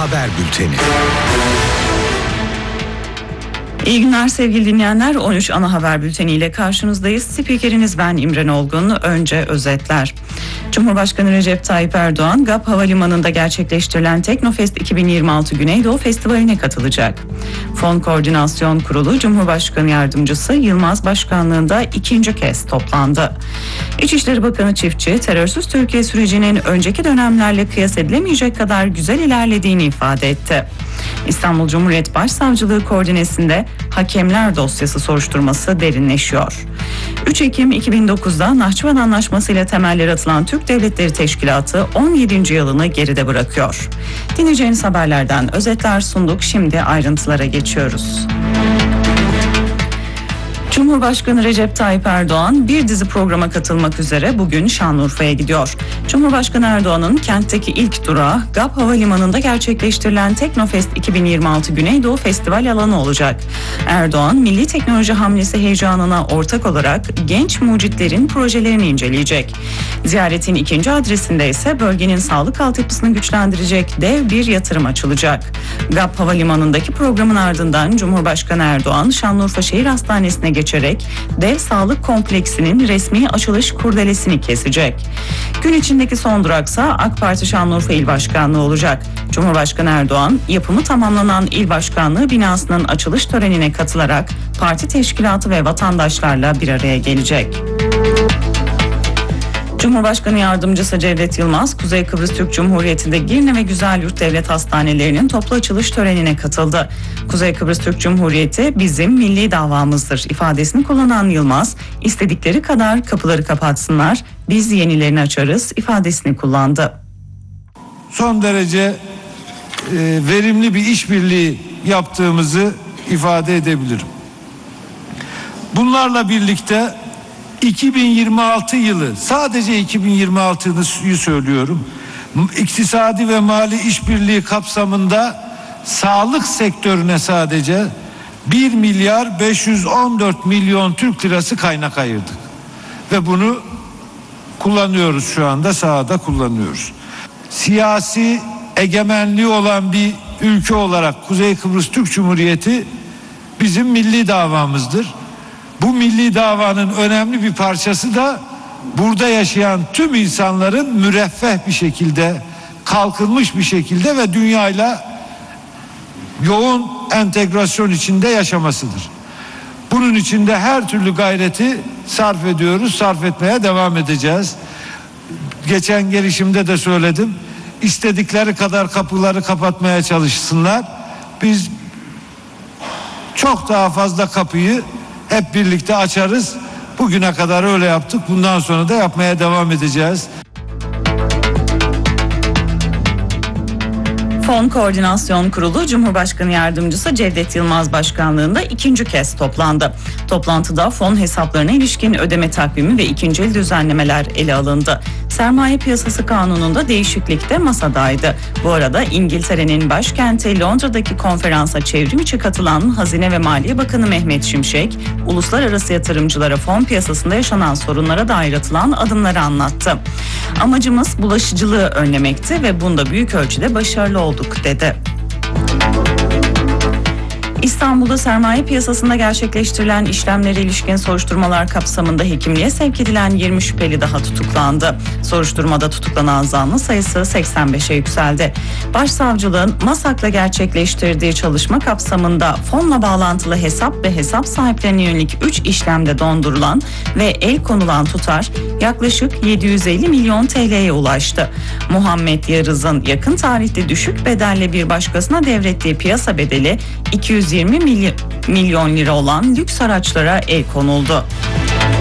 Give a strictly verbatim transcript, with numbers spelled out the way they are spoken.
Haber Bülteni. İyi günler sevgili dinleyenler. on üç Ana Haber Bülteni ile karşınızdayız. Spikeriniz ben İmren Olgun. Önce özetler. Cumhurbaşkanı Recep Tayyip Erdoğan, G A P Havalimanı'nda gerçekleştirilen Teknofest iki bin yirmi altı Güneydoğu Festivali'ne katılacak. Fon Koordinasyon Kurulu Cumhurbaşkanı Yardımcısı Yılmaz Başkanlığında ikinci kez toplandı. İçişleri Bakanı Çiftçi, terörsüz Türkiye sürecinin önceki dönemlerle kıyas edilemeyecek kadar güzel ilerlediğini ifade etti. İstanbul Cumhuriyet Başsavcılığı koordinesinde hakemler dosyası soruşturması derinleşiyor. üç Ekim iki bin dokuzda Nahçıvan Anlaşması ile temelleri atılan Türk Devletleri Teşkilatı on yedinci yılını geride bırakıyor. Dinleyeceğiniz haberlerden özetler sunduk. Şimdi ayrıntılara geçiyoruz. Cumhurbaşkanı Recep Tayyip Erdoğan bir dizi programa katılmak üzere bugün Şanlıurfa'ya gidiyor. Cumhurbaşkanı Erdoğan'ın kentteki ilk durağı G A P Havalimanı'nda gerçekleştirilen Teknofest iki bin yirmi altı Güneydoğu Festival alanı olacak. Erdoğan, milli teknoloji hamlesi heyecanına ortak olarak genç mucitlerin projelerini inceleyecek. Ziyaretin ikinci adresinde ise bölgenin sağlık altyapısını güçlendirecek dev bir yatırım açılacak. G A P Havalimanı'ndaki programın ardından Cumhurbaşkanı Erdoğan, Şanlıurfa Şehir Hastanesi'ne geçerek dev sağlık kompleksinin resmi açılış kurdelesini kesecek. Gün içindeki son duraksa AK Parti Şanlıurfa İl Başkanlığı olacak. Cumhurbaşkanı Erdoğan, yapımı tamamlanan İl Başkanlığı binasının açılış törenine katılarak parti teşkilatı ve vatandaşlarla bir araya gelecek. Cumhurbaşkanı Yardımcısı Cevdet Yılmaz, Kuzey Kıbrıs Türk Cumhuriyeti'nde Girne ve Güzelyurt Devlet Hastanelerinin toplu açılış törenine katıldı. Kuzey Kıbrıs Türk Cumhuriyeti bizim milli davamızdır ifadesini kullanan Yılmaz, istedikleri kadar kapıları kapatsınlar, biz yenilerini açarız ifadesini kullandı. Son derece e, verimli bir işbirliği yaptığımızı ifade edebilirim. Bunlarla birlikte iki bin yirmi altı yılı, sadece iki bin yirmi altıyı söylüyorum, iktisadi ve mali işbirliği kapsamında sağlık sektörüne sadece bir milyar beş yüz on dört milyon Türk lirası kaynak ayırdık. Ve bunu kullanıyoruz, şu anda sahada kullanıyoruz. Siyasi egemenliği olan bir ülke olarak Kuzey Kıbrıs Türk Cumhuriyeti bizim milli davamızdır. Bu milli davanın önemli bir parçası da burada yaşayan tüm insanların müreffeh bir şekilde, kalkınmış bir şekilde ve dünyayla yoğun entegrasyon içinde yaşamasıdır. Bunun için de her türlü gayreti sarf ediyoruz, sarf etmeye devam edeceğiz. Geçen gelişimde de söyledim, istedikleri kadar kapıları kapatmaya çalışsınlar. Biz çok daha fazla kapıyı hep birlikte açarız. Bugüne kadar öyle yaptık. Bundan sonra da yapmaya devam edeceğiz. Fon Koordinasyon Kurulu Cumhurbaşkanı Yardımcısı Cevdet Yılmaz Başkanlığında ikinci kez toplandı. Toplantıda fon hesaplarına ilişkin ödeme takvimi ve ikincil düzenlemeler ele alındı. Sermaye Piyasası Kanunu'nda değişiklik de masadaydı. Bu arada İngiltere'nin başkenti Londra'daki konferansa çevrim içi katılan Hazine ve Maliye Bakanı Mehmet Şimşek, uluslararası yatırımcılara fon piyasasında yaşanan sorunlara dair atılan adımları anlattı. Amacımız bulaşıcılığı önlemekti ve bunda büyük ölçüde başarılı olduk dedi. İstanbul'da sermaye piyasasında gerçekleştirilen işlemlere ilişkin soruşturmalar kapsamında hekimliğe sevk edilen yirmi şüpheli daha tutuklandı. Soruşturmada tutuklanan zanlı sayısı seksen beşe yükseldi. Başsavcılığın MASAK'la gerçekleştirdiği çalışma kapsamında fonla bağlantılı hesap ve hesap sahiplerine yönelik üç işlemde dondurulan ve el konulan tutar yaklaşık yedi yüz elli milyon T L'ye ulaştı. Muhammed Yarız'ın yakın tarihte düşük bedelle bir başkasına devrettiği piyasa bedeli iki yüz yirmi milyon lira olan lüks araçlara el konuldu.